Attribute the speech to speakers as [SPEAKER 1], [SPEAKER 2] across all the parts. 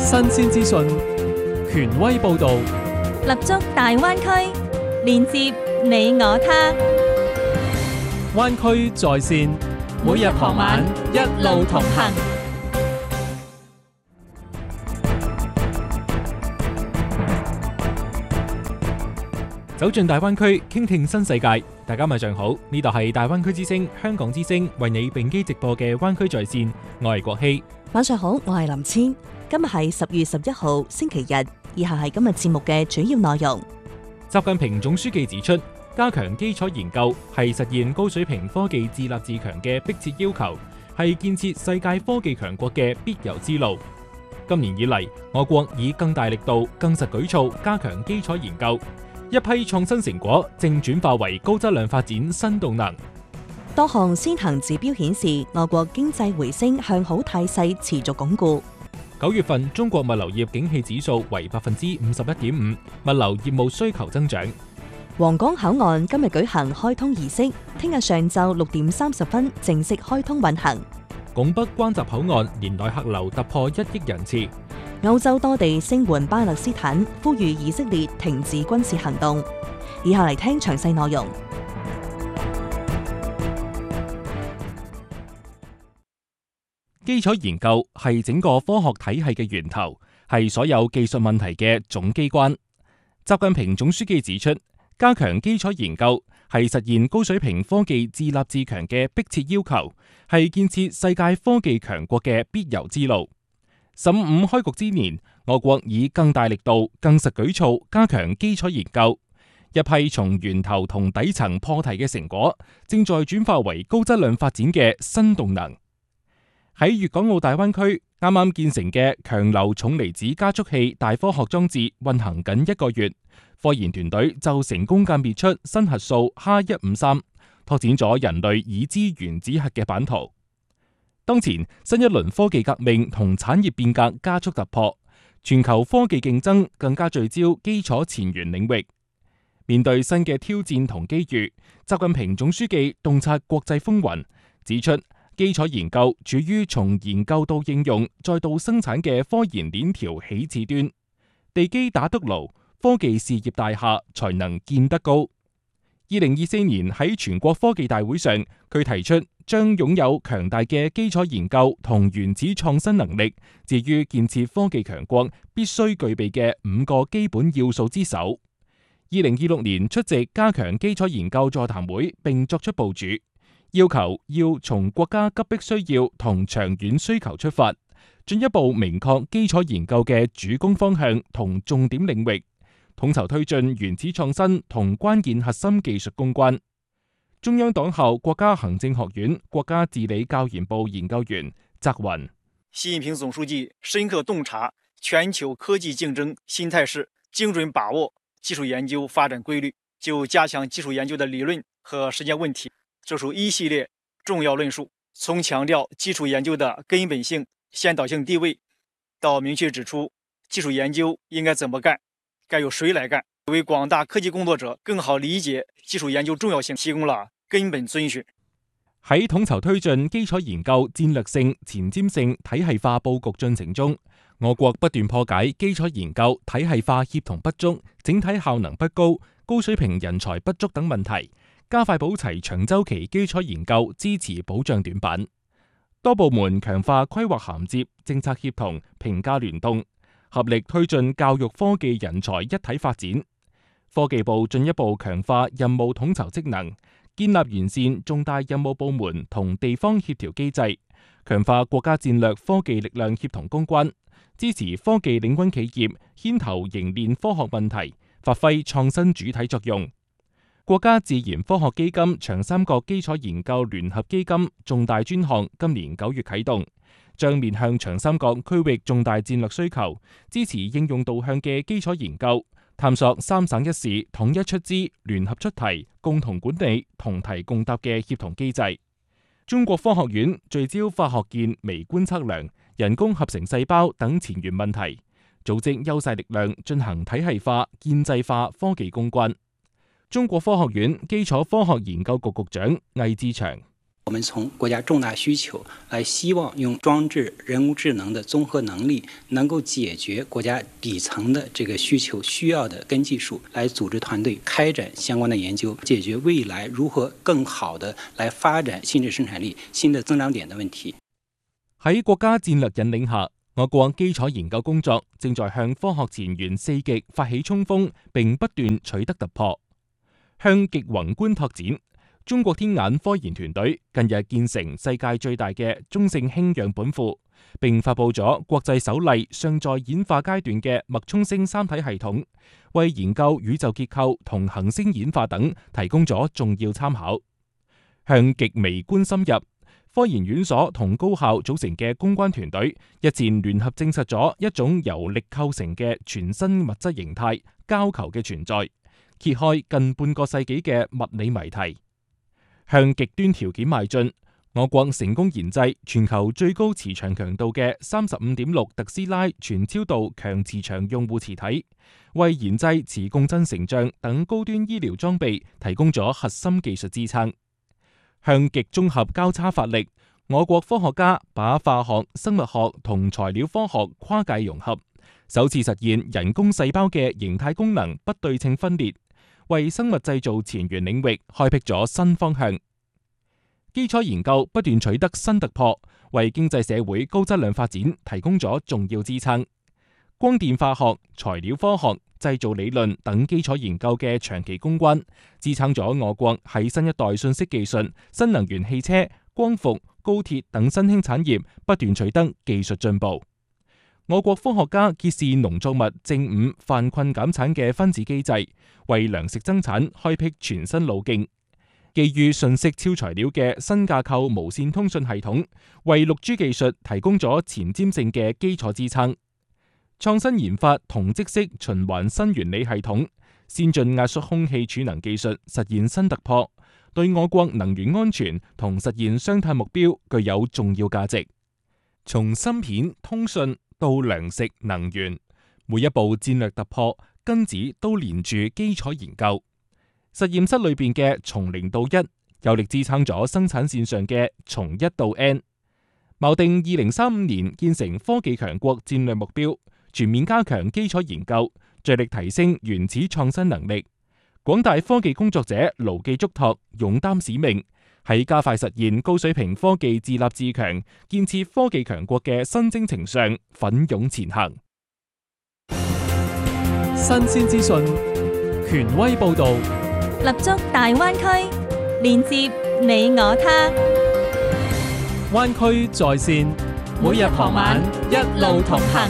[SPEAKER 1] 新鮮資訊，權威報導，
[SPEAKER 2] 立足大灣區，連接你我他。
[SPEAKER 1] 灣區在線，每日傍晚一路同行。走進大灣區，傾聽新世界。大家晚上好，呢度係大灣區之聲、香港之聲為你並機直播嘅灣區在線，我係國希。
[SPEAKER 3] 晚上好，我係林千。今日係10月11號星期日，以下係今日節目嘅主要內容。
[SPEAKER 1] 習近平總書記指出，加強基礎研究係實現高水平科技自立自強嘅迫切要求，係建設世界科技強國嘅必由之路。今年以嚟，我國以更大力度、更實舉措加強基礎研究，一批創新成果正轉化為高質量發展新動能。
[SPEAKER 3] 多項先行指標顯示，我國經濟回升向好態勢持續鞏固。
[SPEAKER 1] 9月份中國物流業景氣指數為51.5%，物流業務需求增長。
[SPEAKER 3] 皇崗口岸今日舉行開通儀式，聽日上晝6點30分正式開通運行。
[SPEAKER 1] 拱北關閘口岸年內客流突破1億人次。
[SPEAKER 3] 歐洲多地聲援巴勒斯坦，呼籲以色列停止軍事行動。以下嚟聽詳細內容。
[SPEAKER 1] 基礎研究係整個科學體系嘅源頭，係所有技術問題嘅總機關。習近平總書記指出，加強基礎研究係實現高水平科技自立自強嘅迫切要求，係建設世界科技強國嘅必由之路。15開局之年，我國以更大力度、更實舉措加強基礎研究，一批從源頭同底層破題嘅成果，正在轉化為高質量發展嘅新動能。喺粵港澳大灣區啱啱建成嘅強流重離子加速器大科學裝置運行緊1個月，科研團隊就成功鑑別出新核素H153，拓展咗人類已知原子核嘅版圖。當前新一輪科技革命同產業變革加速突破，全球科技競爭更加聚焦基礎前沿領域。面對新嘅挑戰同機遇，習近平總書記洞察國際風雲，指出基礎研究處於從研究到應用再到生產嘅科研鏈條起始端，地基打得牢，科技事業大廈才能建得高。2024年喺全國科技大會上，佢提出將擁有強大嘅基礎研究同原始創新能力，置於建設科技強國必須具備嘅5個基本要素之首。2026年出席加強基礎研究座談會並作出部署，要求要從國家急迫需要同長遠需求出發，進一步明確基礎研究嘅主攻方向同重點領域，統籌推進原始創新同關鍵核心技術攻關。中央黨校國家行政學院國家治理教研部研究員翟雲：
[SPEAKER 4] 習近平總書記深刻洞察全球科技競爭新態勢，精準把握技術研究發展規律，就加強技術研究的理論和實踐問題作出一系列重要論述，從強調基礎研究的根本性、先導性地位，到明確指出基礎研究應該怎麼幹，該由誰來幹，為廣大科技工作者更好理解基礎研究重要性提供了根本遵循。
[SPEAKER 1] 喺統籌推進基礎研究戰略性、前瞻性、體系化佈局進程中，我國不斷破解基礎研究體系化協同不足、整體效能不高、高水平人才不足等問題，加快補齊長週期基礎研究支持保障短板。多部門強化規劃銜接、政策協同、評價聯動，合力推進教育科技人才一體發展。科技部進一步強化任務統籌職能，建立完善重大任務部門同地方協調機制，強化國家戰略科技力量協同攻關，支持科技領軍企業牽頭凝練科學問題，發揮創新主體作用。國家自然科學基金長三角基礎研究聯合基金重大專項今年9月啟動，將面向長三角區域重大戰略需求，支持應用導向嘅基礎研究，探索3省1市統一出資、聯合出題、共同管理、同題共答嘅協同機制。中國科學院聚焦化學鍵微觀測量、人工合成細胞等前沿問題，組織優勢力量進行體系化、建制化科技攻關。中國科學院基礎科學研究局局長魏志祥：
[SPEAKER 5] 我們從國家重大需求來，希望用裝置人工智能的綜合能力，能夠解決國家底層的這個需求需要的根技術，來組織團隊開展相關的研究，解決未來如何更好的來發展新的生產力、新的增長點的問題。
[SPEAKER 1] 喺國家戰略引領下，我國基礎研究工作正在向科學前沿4極發起衝鋒，並不斷取得突破。向極宏觀拓展，中國天眼科研團隊近日建成世界最大嘅中性氫樣本庫，並發佈咗國際首例尚在演化階段嘅脈衝星三體系統，為研究宇宙結構同行星演化等提供咗重要參考。向極微觀深入，科研院所同高校組成嘅公關團隊日前聯合證實咗一種由力構成嘅全新物質形態膠球嘅存在，揭開近半個世紀嘅物理謎題。向極端條件邁進，我國成功研製全球最高磁場強度嘅35.6特斯拉全超導強磁場用戶磁體，為研製磁共振成像等高端醫療裝備提供咗核心技術支撐。向極綜合交叉發力，我國科學家把化學、生物學同材料科學跨界融合，首次實現人工細胞嘅形態功能不對稱分裂，為生物製造前沿領域開闢咗新方向。基礎研究不斷取得新突破，為經濟社會高質量發展提供咗重要支撐。光電化學、材料科學、製造理論等基礎研究嘅長期攻關，支撐咗我國喺新一代信息技術、新能源汽車、光伏、高鐵等新興產業不斷取得技術進步。我國科學家揭示農作物正午犯困減產嘅分子機制，為糧食增產開闢全新路徑。基於信息超材料嘅新架構無線通訊系統，為 6G 技術提供咗前瞻性嘅基礎支撐。創新研發同質式循環新原理系統，先進壓縮空氣儲能技術實現新突破，對我國能源安全同實現雙碳目標具有重要價值。從芯片、通訊到糧食、能源，每一步戰略突破根子都連住基礎研究。實驗室裏邊嘅從0到1，有力支撐咗生產線上嘅從1到N。錨定2035年建成科技強國戰略目標，全面加強基礎研究，着力提升原始創新能力。廣大科技工作者牢記囑託，勇擔使命，喺加快實現高水平科技自立自強、建設科技強國嘅新征程上奮勇前行。
[SPEAKER 6] 新鮮資訊，權威報導，
[SPEAKER 2] 立足大灣區，連接你我他。
[SPEAKER 6] 灣區在線，
[SPEAKER 2] 每日傍晚一路同行。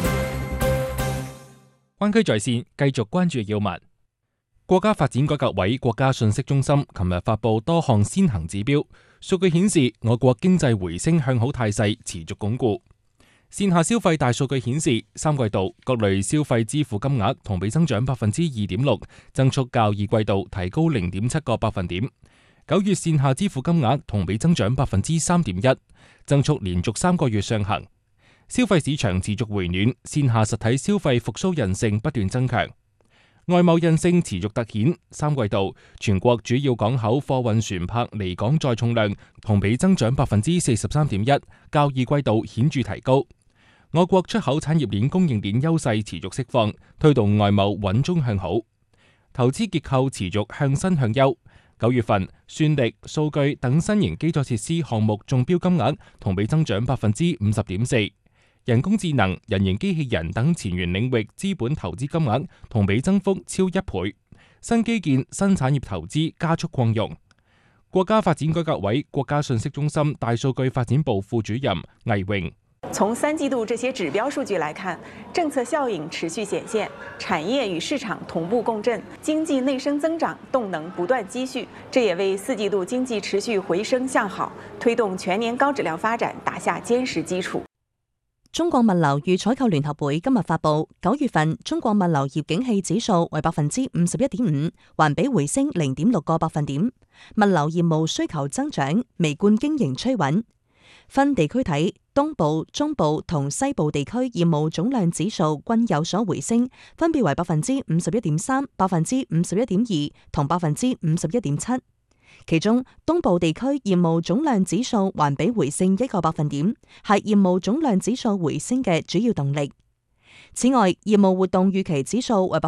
[SPEAKER 1] 灣區在線繼續關注要聞。國家發展改革委國家信息中心琴日發布多項先行指標，數據顯示我國經濟回升向好態勢持續鞏固。線下消費大數據顯示，三季度各類消費支付金額同比增長2.6%，增速較二季度提高0.7個百分點。9月線下支付金額同比增長3.1%，增速連續3個月上行。消費市場持續回暖，線下實體消費復甦韌性不斷增強。外貿韌性持續凸顯，三季度全國主要港口貨運船舶離港載重量同比增長43.1%，較二季度顯著提高。我國出口產業鏈供應鏈優勢持續釋放，推動外貿穩中向好。投資結構持續向新向優。9月份算力、數據等新型基礎設施項目中標金額同比增長50.4%。人工智能、人形機器人等前沿領域資本投資金額同比增幅超1倍，新基建、新產業投資加速擴容。國家發展改革委國家信息中心大數據發展部副主任魏榮：
[SPEAKER 7] 從三季度這些指標數據來看，政策效應持續顯現，產業與市場同步共振，經濟內生增長動能不斷積蓄，這也為四季度經濟持續回升向好，推動全年高質量發展打下堅實基礎。
[SPEAKER 3] 中國物流與採購聯合會今日發布9月份中國物流業景氣指數為51.5%，環比回升0.6個百分點。物流業務需求增長，微觀經營趨穩。分地區睇，東部、中部同西部地區業務總量指數均有所回升，分別為51.3%、51.2%同51.7%。 其中東部地區業務總量指數環比回升1個百分點，係業務總量指數回升嘅主要動力。此外，業務活動預期指數為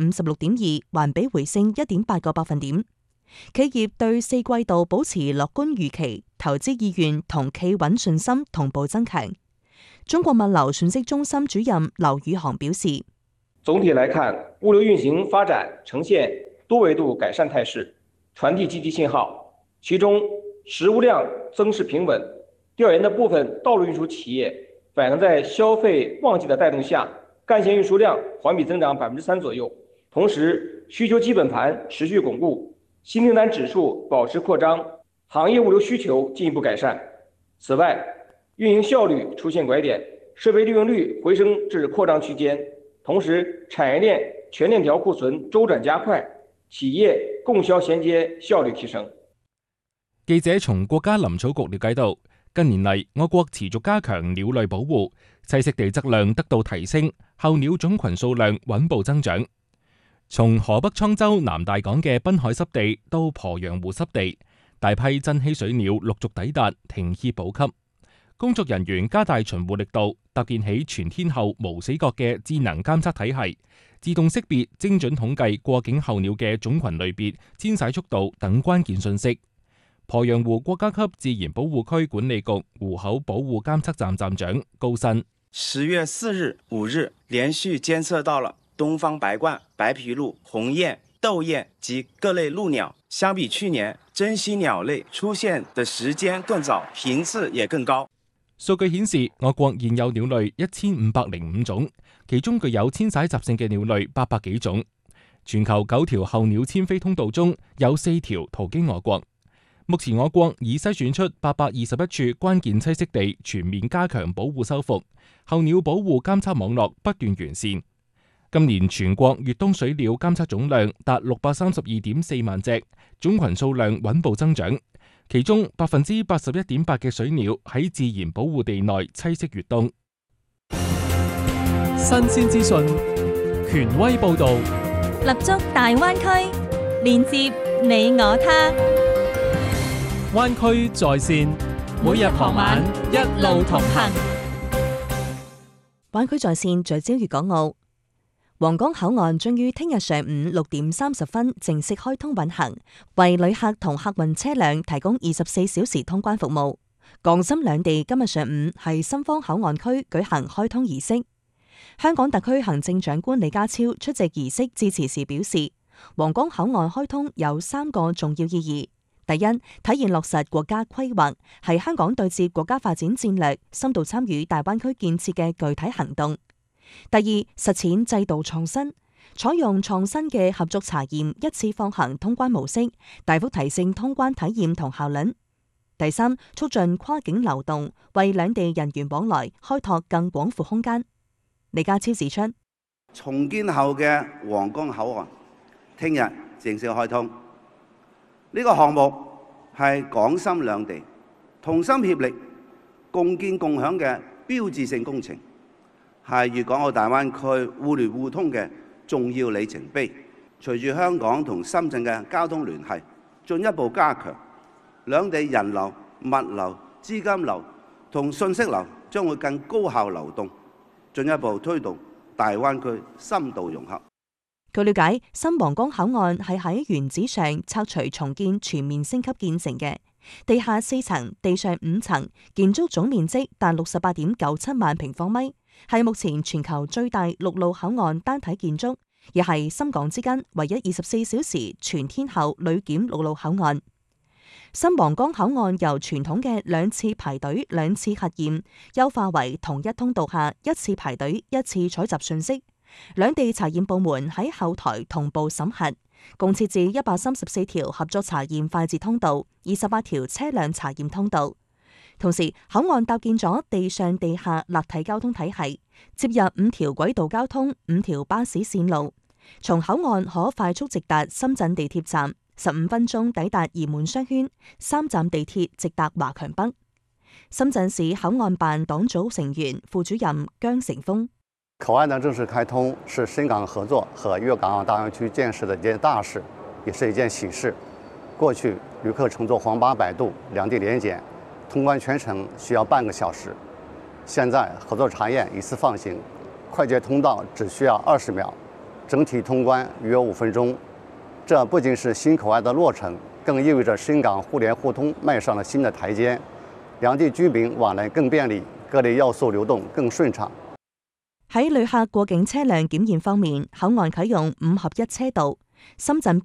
[SPEAKER 3] 56.2%，環比回升1.8個百分點。企業對4季度保持樂觀預期，投資意願同企穩信心同步增強。中國物流信息中心主任劉宇航表示，
[SPEAKER 8] 總體來看，物流運行發展呈現多維度改善態勢，傳遞積極信號。其中實物量增勢平穩，調研的部分道路運輸企業反映在消費旺季的帶動下，幹線運輸量環比增長3%左右，同時需求基本盤持續鞏固，新訂單指數保持擴張，行業物流需求進一步改善。此外，運營效率出現拐點，設備利用率回升至擴張區間，同時產業鏈全鏈條庫存周轉加快，企業供銷銜接效率提升。
[SPEAKER 1] 記者從國家林草局了解到，近年嚟我國持續加強鳥類保護，棲息地質量得到提升，候鳥種群數量穩步增長。從河北滄州南大港嘅濱海濕地到鄱陽湖濕地，大批珍稀水鳥陸續抵達停歇補給。工作人員加大巡護力度，搭建起全天候無死角嘅智能監測體系，自動識別、精準統計過境候鳥嘅種群類別、遷徙速度等關鍵信息。鄱陽湖國家級自然保護區管理局湖口保護監測站站長高新
[SPEAKER 9] 10月4日、5日連續監測到了東方白鸛、白皮鷺、鴻雁、鬥雁及各類鷺鳥，相比去年，珍稀鳥類出現的時間更早，頻次也更高。
[SPEAKER 1] 數據顯示，我國現有鳥類1505種，其中具有遷徙習性嘅鳥類800幾種。全球9條候鳥遷飛通道中有4條途經我國。目前我國已篩選出821處關鍵棲息地，全面加強保護修復，候鳥保護監測網絡不斷完善。今年全國越冬水鳥監測總量達632.4萬隻，種群數量穩步增長。其中81.8%嘅水鳥喺自然保護地內棲息越冬。
[SPEAKER 6] 新鮮資訊，權威報導，
[SPEAKER 2] 立足大灣區，連接你我他。
[SPEAKER 6] 灣區在線，每日傍晚一路同行。
[SPEAKER 3] 灣區在線聚焦粵港澳。皇崗口岸將於聽日上午6點30分正式開通運行，為旅客同客運車輛提供24小時通關服務。港深兩地今日上午係深方口岸區舉行開通儀式。香港特區行政長官李家超出席儀式致辭時表示，皇崗口岸開通有3個重要意義。第一，體現落實國家規劃，係香港對接國家發展戰略、深度參與大灣區建設嘅具體行動。第二，實踐制度創新，採用創新嘅合作查驗一次放行通關模式，大幅提升通關體驗同效率。第三，促進跨境流動，為兩地人員往來開拓更廣闊空間。李家超指出，
[SPEAKER 10] 重建後嘅皇崗口岸聽日正式開通，呢個項目係港深兩地同心協力、共建共享嘅標誌性工程，係粵港澳大灣區互聯互通嘅重要里程碑。隨住香港同深圳嘅交通聯繫進一步加強，兩地人流、物流、資金流同信息流將會更高效流動，進一步推動大灣區深度融合。
[SPEAKER 3] 據了解，新皇崗口岸係喺原址上拆除重建全面升級建成嘅，地下4層、地上5層，建築總面積達68.97萬平方米，係目前全球最大陸路口岸單體建築，亦係深港之間唯一24小時全天候旅檢陸路口岸。新皇崗口岸由傳統嘅2次排隊、2次核驗，優化為同一通道下1次排隊、1次採集信息。兩地查驗部門喺後台同步審核，共設置134條合作查驗快捷通道、28條車輛查驗通道。同時，口岸搭建咗地上地下立體交通體系，接入5條軌道交通、5條巴士線路。從口岸可快速直達深圳地鐵站，15分鐘抵達宜滿商圈，3站地鐵直達華強北。深圳市口岸辦黨組成員、副主任姜成峰。
[SPEAKER 11] 口岸的正式開通是深港合作和粵港澳大灣區建設的一件大事，也是一件喜事。 过去旅客乘坐黄巴摆渡两地联检，通关全程需要半个小时，现在合作查验一次放行，快捷通道只需要20秒，整体通关约5分钟。这不仅是新口岸的落成，更意味着深港互联互通迈上了新的台阶，兩地居民往來更便利，各類要素流動更順暢。
[SPEAKER 3] 喺旅客過境車輛檢驗方面，口岸啟用5合1車道，深圳